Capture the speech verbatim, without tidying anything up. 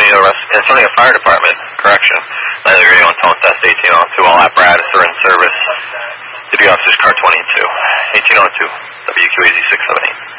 Antonio, Antonio Fire Department, correction. nine three one, tell us that's eighteen oh two, all apparatus are in service. Deputy Officers, car twenty-two, eighteen oh two, W Q A Z six seven eight.